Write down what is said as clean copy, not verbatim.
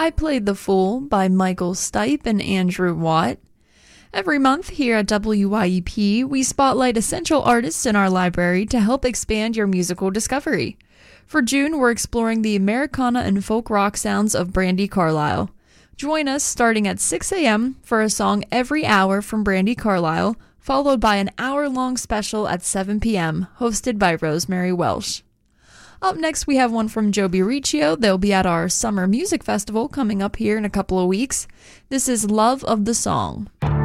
I Played the Fool by Michael Stipe and Andrew Watt. Every month here at WYEP, we spotlight essential artists in our library to help expand your musical discovery. For June, we're exploring the Americana and folk rock sounds of Brandi Carlile. Join us starting at 6 a.m. for a song every hour from Brandi Carlile, followed by an hour-long special at 7 p.m., hosted by Rosemary Welsh. Up next, we have one from Joby Riccio. They'll be at our Summer Music Festival coming up here in a couple of weeks. This is Love of the Song.